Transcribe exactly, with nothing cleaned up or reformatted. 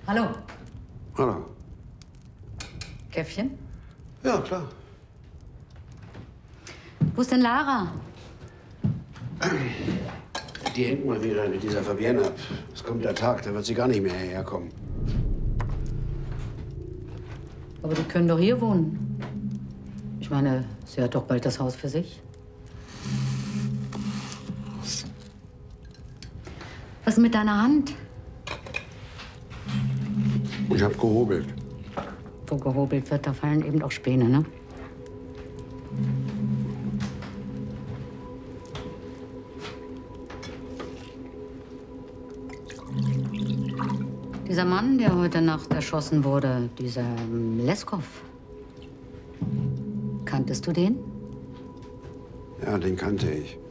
Hallo. Hallo. Käffchen? Ja, klar. Wo ist denn Lara? Die hängt mal wieder mit dieser Fabienne ab. Es kommt der Tag, da wird sie gar nicht mehr hierher kommen. Aber die können doch hier wohnen. Ich meine, sie hat doch bald das Haus für sich. Was mit deiner Hand? Ich hab gehobelt. Wo gehobelt wird, da fallen eben auch Späne, ne? Dieser Mann, der heute Nacht erschossen wurde, dieser Leskov. Kanntest du den? Ja, den kannte ich.